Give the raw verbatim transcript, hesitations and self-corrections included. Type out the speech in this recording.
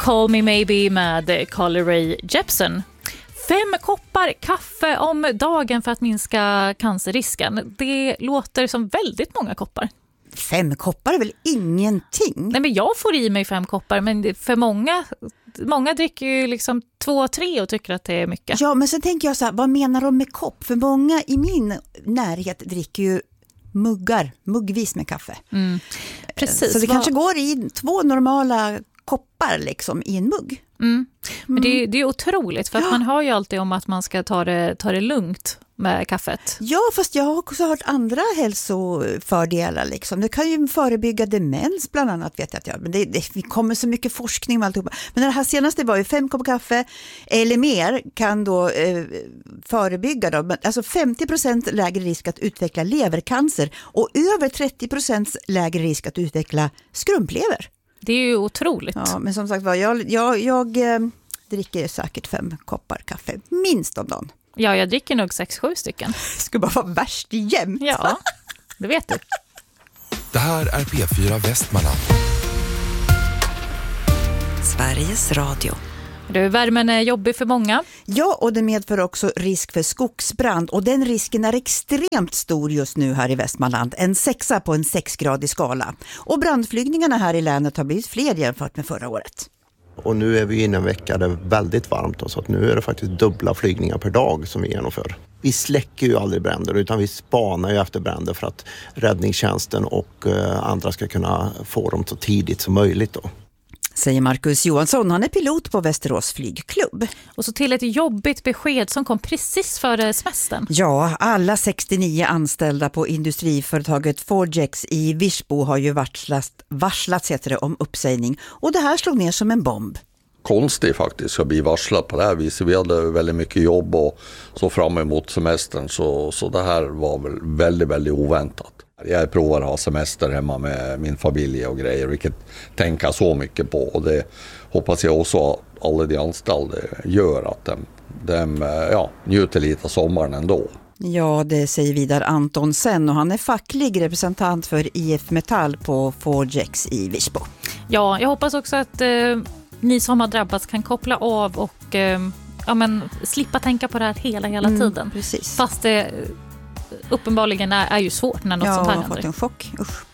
Call Me Maybe med Carly Rae Jepsen. Fem koppar kaffe om dagen för att minska cancerrisken. Det låter som väldigt många koppar. Fem koppar är väl ingenting? Nej, men jag får i mig fem koppar, men för många, många dricker ju liksom två, tre och tycker att det är mycket. Ja, men sen tänker jag så här, vad menar de med kopp? För många i min närhet dricker ju muggar, muggvis med kaffe. Mm. Precis. Så det vad... kanske går i två normala koppar liksom i en mugg. Mm. Men det är, det är otroligt, för att ja. man hör ju alltid om att man ska ta det, ta det lugnt med kaffet. Ja, fast jag har också hört andra hälsofördelar liksom. Det kan ju förebygga demens bland annat, vet jag att jag. Men det, det kommer så mycket forskning om alltihopa. Men det här senaste var ju fem koppar kaffe eller mer kan då eh, förebygga då. Alltså femtio procent lägre risk att utveckla levercancer och över trettio procent lägre risk att utveckla skrumplever. Det är ju otroligt. Ja, men som sagt var, jag, jag, jag eh, dricker säkert fem koppar kaffe, minst om dagen. Ja, jag dricker nog sex, sju stycken. Det skulle bara vara värst jämt. Ja, det vet du. Det här är P fyra Västmanland. Sveriges Radio. Du, värmen är jobbig för många. Ja, och det medför också risk för skogsbrand. Och den risken är extremt stor just nu här i Västmanland. En sexa på en sexgradig skala. Och brandflygningarna här i länet har blivit fler jämfört med förra året. Och nu är vi inne en vecka där det är väldigt varmt. Så att nu är det faktiskt dubbla flygningar per dag som vi genomför. Vi släcker ju aldrig bränder utan vi spanar ju efter bränder för att räddningstjänsten och andra ska kunna få dem så tidigt som möjligt då. Säger Marcus Johansson, han är pilot på Västerås flygklubb. Och så till ett jobbigt besked som kom precis före semestern. Ja, alla sextionio anställda på industriföretaget Forgex i Virsbo har ju varslats, varslats heter det, om uppsägning. Och det här slog ner som en bomb. Konstigt faktiskt att bli varslad på det här viset. Vi hade väldigt mycket jobb och så fram emot semestern så, så det här var väl väldigt, väldigt oväntat. Jag provar att ha semester hemma med min familj och grejer, vilket tänka så mycket på. Och det hoppas jag också att alla de anställda gör, att de, de ja, njuter lite av sommaren ändå. Ja, det säger Vidar Antonsen och han är facklig representant för I F Metall på Forgex i Virsbo. Ja, jag hoppas också att eh, ni som har drabbats kan koppla av och eh, ja, men, slippa tänka på det här hela, hela mm, tiden. Precis. Fast det uppenbarligen är, är ju svårt när något ja, sånt här händer. händer. Ja, fått en chock. Usch.